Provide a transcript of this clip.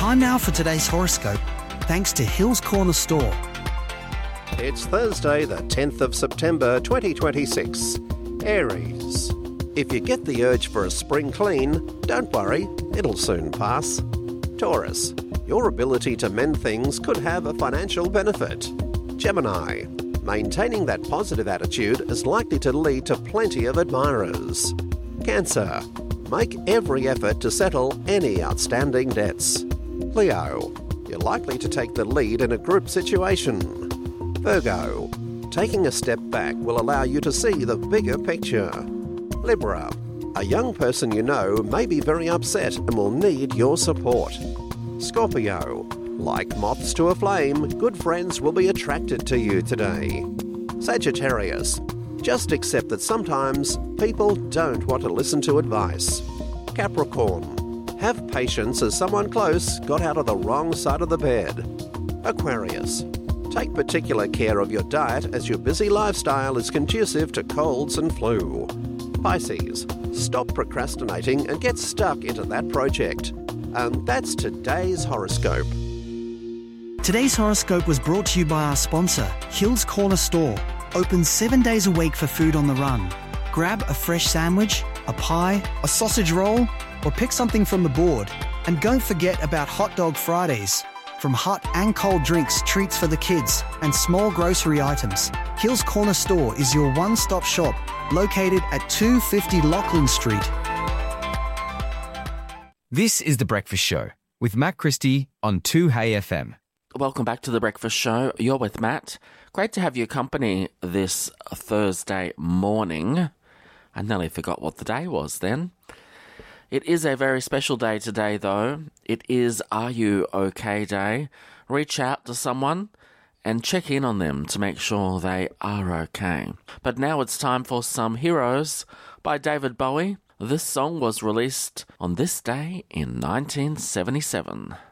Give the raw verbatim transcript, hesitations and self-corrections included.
Time now for today's horoscope, thanks to Hills Corner Store. It's Thursday, the tenth of September, twenty twenty-six. Aries. If you get the urge for a spring clean, don't worry, it'll soon pass. Taurus. Your ability to mend things could have a financial benefit. Gemini. Maintaining that positive attitude is likely to lead to plenty of admirers. Cancer. Make every effort to settle any outstanding debts. Leo. You're likely to take the lead in a group situation. Virgo. Taking a step back will allow you to see the bigger picture. Libra. A young person you know may be very upset and will need your support. Scorpio. Like moths to a flame, good friends will be attracted to you today. Sagittarius. Just accept that sometimes people don't want to listen to advice. Capricorn. Have patience as someone close got out of the wrong side of the bed. Aquarius. Take particular care of your diet as your busy lifestyle is conducive to colds and flu. Pisces. Stop procrastinating and get stuck into that project. And that's today's horoscope. Today's horoscope was brought to you by our sponsor, Hills Corner Store. Open seven days a week for food on the run. Grab a fresh sandwich, a pie, a sausage roll, or pick something from the board. And don't forget about Hot Dog Fridays. From hot and cold drinks, treats for the kids, and small grocery items, Hills Corner Store is your one-stop shop, located at two fifty Lachlan Street. This is The Breakfast Show with Matt Christie on two Hey F M. Welcome back to The Breakfast Show. You're with Matt. Great to have your company this Thursday morning. I nearly forgot what the day was then. It is a very special day today, though. It is Are You OK Day. Reach out to someone and check in on them to make sure they are okay. But now it's time for some Heroes by David Bowie. This song was released on this day in nineteen seventy-seven.